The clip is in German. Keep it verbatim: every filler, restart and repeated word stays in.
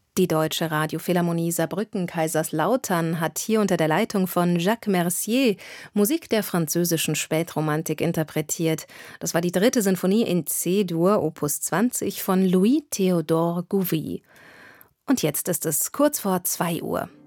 Die Deutsche Radiophilharmonie Saarbrücken-Kaiserslautern hat hier unter der Leitung von Jacques Mercier Musik der französischen Spätromantik interpretiert. Das war die dritte Sinfonie in C-Dur, Opus zwanzig von Louis Théodore Gouvy. Und jetzt ist es kurz vor zwei Uhr.